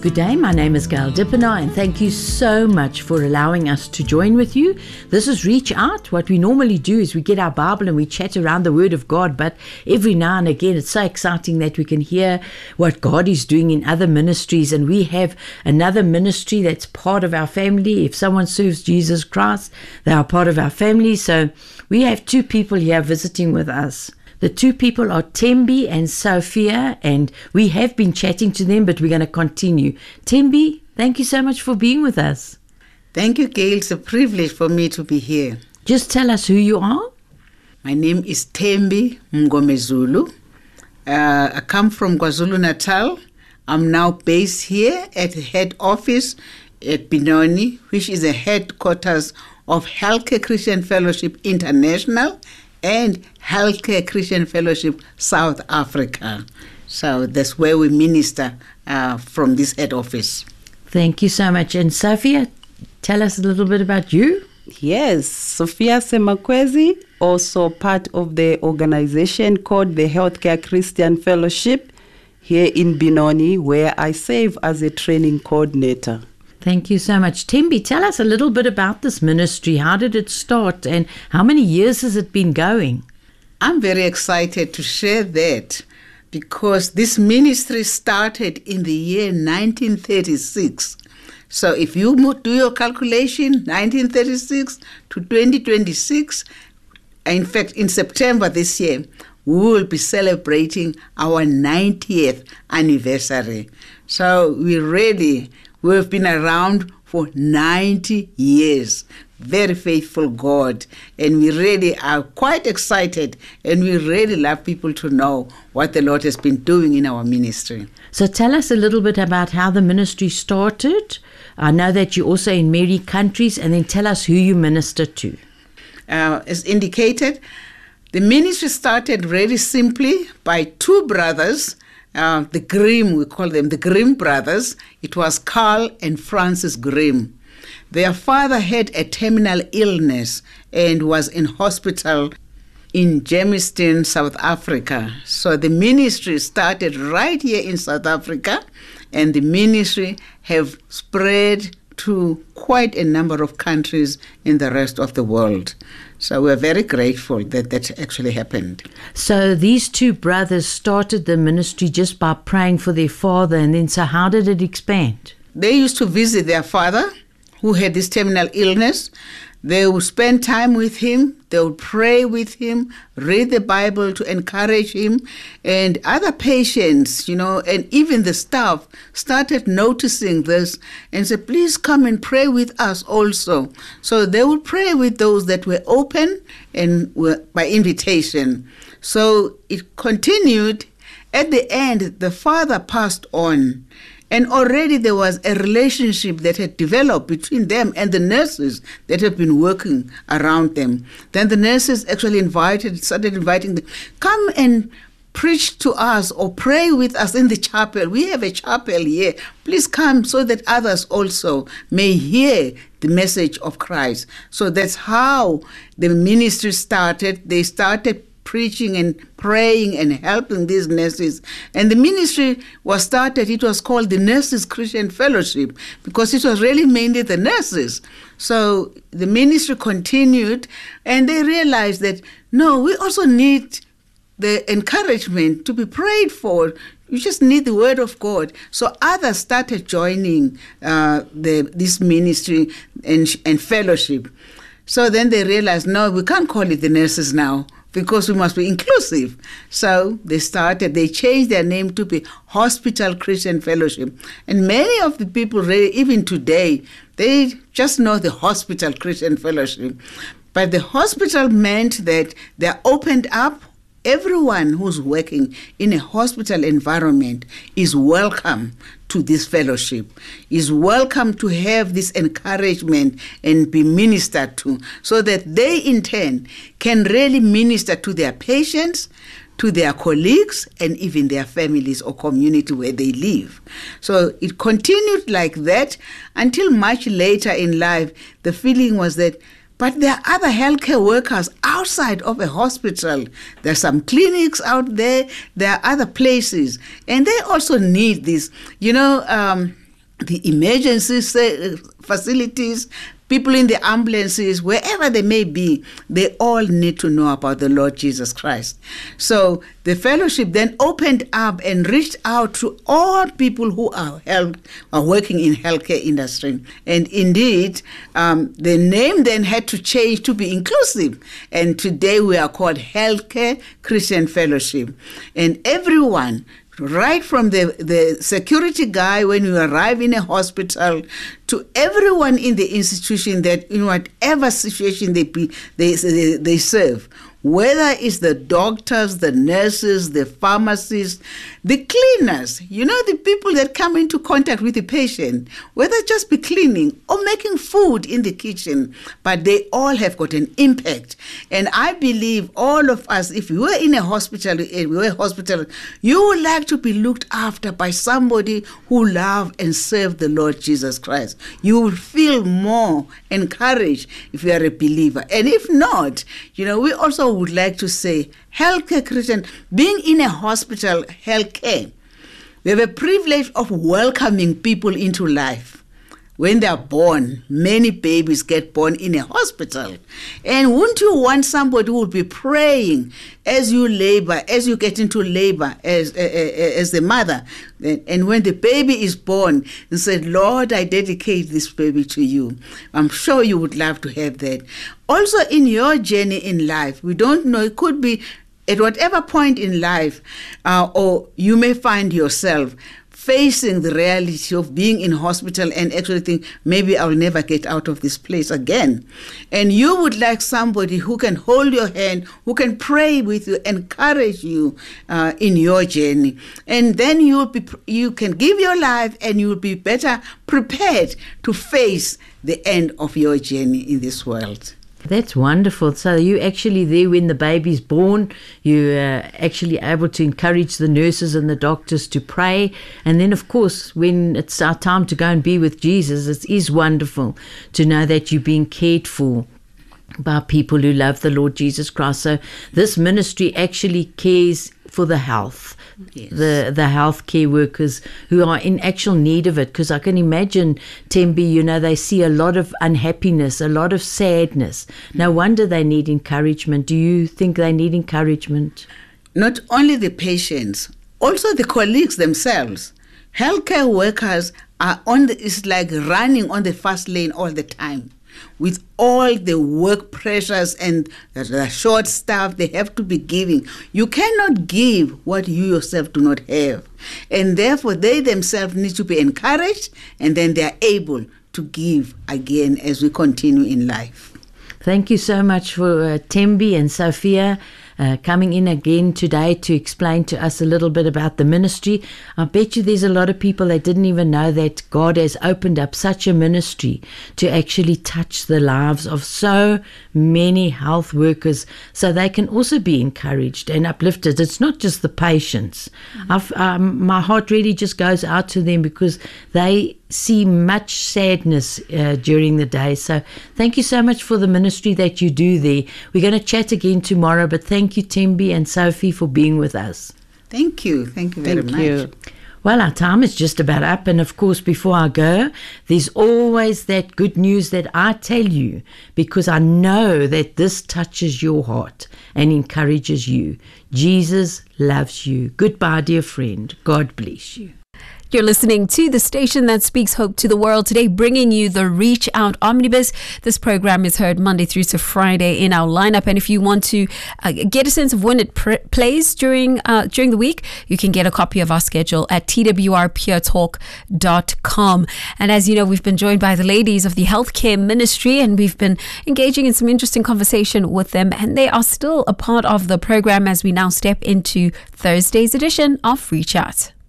Good day, my name is Gail Dippenaar, and thank you so much for allowing us to join with you. This is Reach Out. What we normally do is we get our Bible and we chat around the Word of God, but every now and again it's so exciting that we can hear what God is doing in other ministries, and we have another ministry that's part of our family. If someone serves Jesus Christ, they are part of our family. So we have two people here visiting with us. The two people are Thembi and Sophia, and we have been chatting to them, but we're going to continue. Thembi, thank you so much for being with us. Thank you, Gail. It's a privilege for me to be here. Just tell us who you are. My name is Thembi Mngomezulu. I come from KwaZulu-Natal. I'm now based here at the head office at Benoni, which is the headquarters of Healthcare Christian Fellowship International and Healthcare Christian Fellowship South Africa. So that's where we minister from this head office. Thank you so much. And Sophia, tell us a little bit about you. Yes, Sophia Semakwezi, also part of the organization called the Healthcare Christian Fellowship here in Benoni, where I serve as a training coordinator. Thank you so much. Thembi, tell us a little bit about this ministry. How did it start and how many years has it been going? I'm very excited to share that because this ministry started in the year 1936. So if you do your calculation, 1936 to 2026, in fact, in September this year, we will be celebrating our 90th anniversary. So we've been around for 90 years. Very faithful God. And we really are quite excited, and we really love people to know what the Lord has been doing in our ministry. So tell us a little bit about how the ministry started. I know that you're also in many countries, and then tell us who you minister to. As indicated, the ministry started really simply by two brothers, the Grimm, we call them the Grimm brothers. It was Carl and Francis Grimm. Their father had a terminal illness and was in hospital in Germiston, South Africa. So the ministry started right here in South Africa, and the ministry have spread to quite a number of countries in the rest of the world. So we're very grateful that that actually happened. So these two brothers started the ministry just by praying for their father, and then so how did it expand? They used to visit their father who had this terminal illness. They would spend time with him, they would pray with him, read the Bible to encourage him, and other patients, and even the staff started noticing this and said, please come and pray with us also. So they would pray with those that were open and were by invitation. So it continued. At the end, the father passed on. And already there was a relationship that had developed between them and the nurses that had been working around them. Then the nurses actually started inviting them, come and preach to us or pray with us in the chapel. We have a chapel here. Please come so that others also may hear the message of Christ. So that's how the ministry started. They started preaching and praying and helping these nurses. And the ministry was started, it was called the Nurses Christian Fellowship, because it was really mainly the nurses. So the ministry continued, and they realized that, no, we also need the encouragement to be prayed for. You just need the word of God. So others started joining this ministry and fellowship. So then they realized, no, we can't call it the nurses now, because we must be inclusive. So they changed their name to be Hospital Christian Fellowship. And many of the people, really, even today, they just know the Hospital Christian Fellowship. But the hospital meant that they opened up. Everyone who's working in a hospital environment is welcome to this fellowship, is welcome to have this encouragement and be ministered to, so that they in turn can really minister to their patients, to their colleagues, and even their families or community where they live. So it continued like that until much later in life. The feeling was that, but there are other healthcare workers outside of a hospital. There are some clinics out there. There are other places. And they also need this. the emergency facilities, people in the ambulances, wherever they may be, they all need to know about the Lord Jesus Christ. So the fellowship then opened up and reached out to all people who are working in healthcare industry. And indeed, the name then had to change to be inclusive. And today we are called Healthcare Christian Fellowship. And everyone, right from the security guy when you arrive in a hospital to everyone in the institution, that in whatever situation they serve, whether it's the doctors, the nurses, the pharmacists, the cleaners, the people that come into contact with the patient, whether just be cleaning or making food in the kitchen, but they all have got an impact. And I believe all of us, if we were in a hospital, you would like to be looked after by somebody who loves and serves the Lord Jesus Christ. You will feel more encouraged if you are a believer. And if not, we also would like to say, healthcare Christian, being in a hospital, healthcare, we have a privilege of welcoming people into life. When they are born, many babies get born in a hospital. And wouldn't you want somebody who will be praying as you labor, as you get into labor as the mother? And when the baby is born, and said, Lord, I dedicate this baby to you. I'm sure you would love to have that. Also in your journey in life, we don't know, it could be at whatever point in life, or you may find yourself facing the reality of being in hospital and actually think, maybe I'll never get out of this place again. And you would like somebody who can hold your hand, who can pray with you, encourage you in your journey. And then you can give your life and you'll be better prepared to face the end of your journey in this world. That's wonderful. So you actually there when the baby's born, you're actually able to encourage the nurses and the doctors to pray. And then, of course, when it's our time to go and be with Jesus, it is wonderful to know that you're being cared for by people who love the Lord Jesus Christ. So this ministry actually cares for the health. Yes. The healthcare workers who are in actual need of it, because I can imagine, Tembi, they see a lot of unhappiness, a lot of sadness. No wonder they need encouragement. Do you think they need encouragement? Not only the patients, also the colleagues themselves. Healthcare workers are it's like running on the fast lane all the time. With all the work pressures and the short staff they have to be giving. You cannot give what you yourself do not have. And therefore, they themselves need to be encouraged, and then they are able to give again as we continue in life. Thank you so much for Tembi and Sophia coming in again today to explain to us a little bit about the ministry. I bet you there's a lot of people that didn't even know that God has opened up such a ministry to actually touch the lives of so many health workers so they can also be encouraged and uplifted. It's not just the patients. My heart really just goes out to them because they see much sadness during the day. So thank you so much for the ministry that you do there. We're going to chat again tomorrow, but thank you, Tembi and Sophie, for being with us. Thank you. Thank you very much. Well, our time is just about up. And of course, before I go, there's always that good news that I tell you, because I know that this touches your heart and encourages you. Jesus loves you. Goodbye, dear friend. God bless you. You're listening to the station that speaks hope to the world today, bringing you the Reach Out Omnibus. This program is heard Monday through to Friday in our lineup. And if you want to get a sense of when it plays during the week, you can get a copy of our schedule at twrpuretalk.com. And as you know, we've been joined by the ladies of the healthcare ministry, and we've been engaging in some interesting conversation with them. And they are still a part of the program as we now step into Thursday's edition of Reach Out.